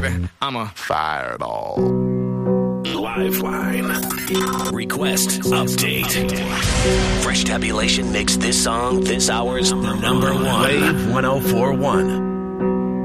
baby. I'm a fireball. Lifeline. Request update. Fresh Tabulation makes this song this hour's number one. Wave 1041.